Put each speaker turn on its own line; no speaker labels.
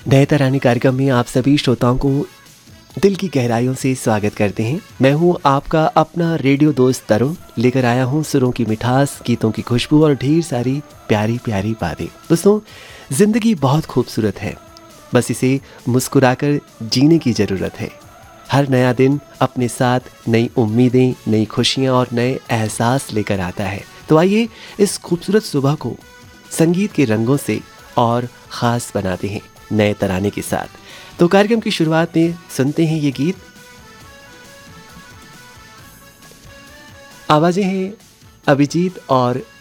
नए तराने कार्यक्रम में आप सभी श्रोताओं को दिल की गहराइयों से स्वागत करते हैं। मैं हूं आपका अपना रेडियो दोस्त तरुण, लेकर आया हूं सुरों की मिठास, गीतों की खुशबू और ढेर सारी प्यारी प्यारी बातें। दोस्तों, जिंदगी बहुत खूबसूरत है, बस इसे मुस्कुराकर जीने की ज़रूरत है। हर नया दिन अपने साथ नई उम्मीदें, नई खुशियाँ और नए एहसास लेकर आता है। तो आइए इस खूबसूरत सुबह को संगीत के रंगों से और ख़ास बनाते हैं नए तराने के साथ। तो कार्यक्रम की शुरुआत में सुनते हैं ये गीत। आवाज़ें हैं अभिजीत और